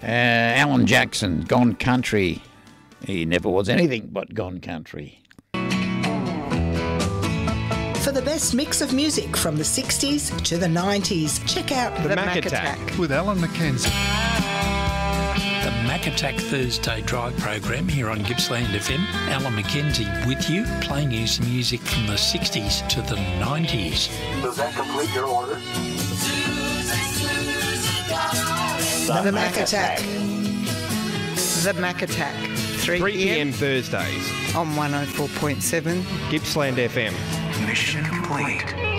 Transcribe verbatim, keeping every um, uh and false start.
Uh, Alan Jackson, Gone Country. He never was anything but gone country. For the best mix of music from the sixties to the nineties, check out The, The, Mac, Mac Attack. Attack. with Alan McKenzie. The Mac Attack Thursday Drive program here on Gippsland F M. Alan McKenzie with you, playing you some music from the sixties to the nineties. Does that complete your order? The, the Mac Attack. The Mac Attack. three p.m. Thursdays on one oh four point seven Gippsland F M. Mission complete.